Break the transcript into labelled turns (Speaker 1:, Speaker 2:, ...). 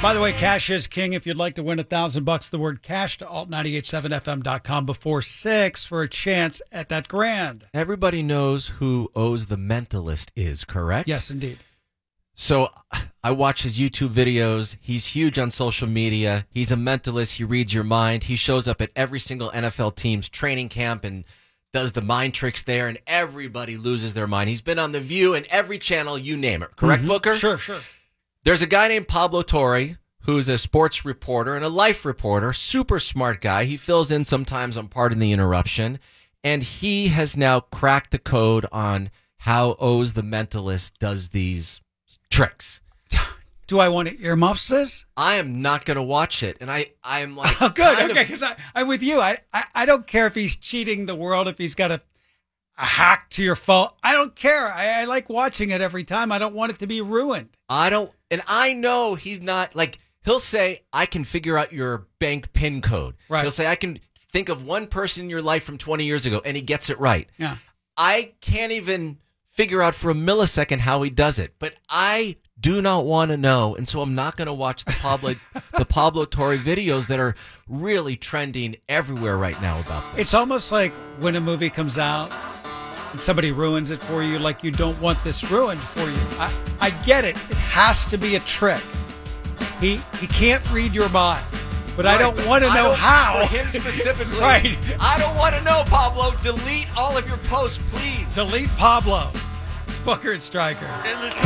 Speaker 1: By the way, cash is king. If you'd like to win $1,000, the word cash to alt987fm.com before 6 for a chance at that grand.
Speaker 2: Everybody knows who Oz the Mentalist is, correct?
Speaker 1: Yes, indeed.
Speaker 2: So I watch his YouTube videos. He's huge on social media. He's a mentalist. He reads your mind. He shows up at every single NFL team's training camp and does the mind tricks there, and everybody loses their mind. He's been on The View and every channel, you name it. Correct, Booker?
Speaker 1: Sure.
Speaker 2: There's a guy named Pablo Torre who's a sports reporter and a life reporter, super smart guy. He fills in sometimes on Pardon the Interruption, and he has now cracked the code on how Oz the Mentalist does these tricks.
Speaker 1: Do I want to earmuffs this?
Speaker 2: I am not going to watch it, and I'm like,
Speaker 1: oh, good, okay, because I'm with you. I don't care if he's cheating the world, if he's got a hack to your phone. I don't care. I like watching it every time. I don't want it to be ruined.
Speaker 2: And I know he's not, like, he'll say, I can figure out your bank PIN code.
Speaker 1: Right.
Speaker 2: He'll say, I can think of one person in your life from 20 years ago, and he gets it right.
Speaker 1: Yeah.
Speaker 2: I can't even figure out for a millisecond how he does it, but I do not want to know, and so I'm not going to watch the Pablo Torre videos that are really trending everywhere right now about this.
Speaker 1: It's almost like when a movie comes out and somebody ruins it for you, like you don't want this ruined for you. I get it. It has to be a trick. He can't read your mind, but right. I don't want to know how.
Speaker 2: For him specifically,
Speaker 1: right.
Speaker 2: I don't want to know, Pablo. Delete all of your posts, please.
Speaker 1: Delete Pablo. Booker and Stryker.